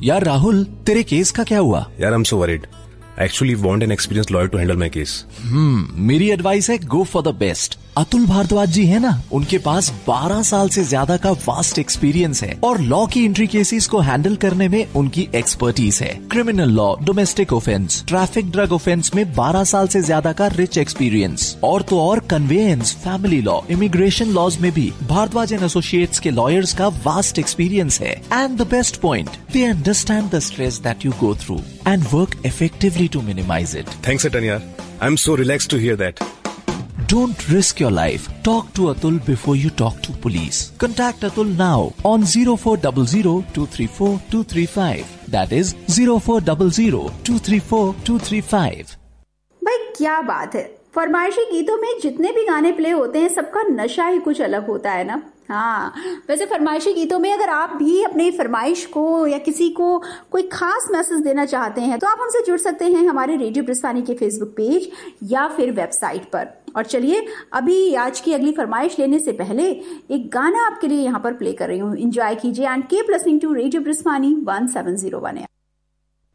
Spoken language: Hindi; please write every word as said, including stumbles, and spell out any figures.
यार राहुल, तेरे केस का क्या हुआ? यार I am so worried. I actually want an experienced lawyer to handle my case. हम्म मेरी एडवाइस है, go for the best. Atul Bhardwaj जी है ना, उनके पास बारह साल से ज्यादा का वास्ट एक्सपीरियंस है और लॉ की एंट्री केसेस को हैंडल करने में उनकी एक्सपर्टीज है. Criminal law, domestic offence, traffic, drug offence में बारह साल से ज्यादा का रिच एक्सपीरियंस. और तो और conveyance, family law, immigration laws में भी भारद्वाज एंड एसोसिएट्स के लॉयर्स का वास्ट एक्सपीरियंस है. And the best point, they understand the stress that you go through and work effectively to minimize it. Thanks, Atanya. I'm so relaxed to hear that. Don't risk your life. Talk to Atul before you talk to police. Contact Atul now on zero four zero zero two three four two three five. That is zero four zero zero two three four two three five. भाई क्या बात है, फरमाइशी गीतों में जितने भी गाने प्ले होते हैं सबका नशा ही कुछ अलग होता है ना. हाँ, वैसे फरमाइशी गीतों में अगर आप भी अपनी फरमाइश को या किसी को कोई खास मैसेज देना चाहते हैं तो आप हमसे जुड़ सकते हैं हमारे रेडियो ब्रिस्वानी के फेसबुक पेज या फिर वेबसाइट पर. और चलिए अभी आज की अगली फरमाइश लेने से पहले एक गाना आपके लिए यहाँ पर प्ले कर रही हूँ. एंजॉय कीजिए and keep listening to radio ब्रिस्वानी one seven zero one.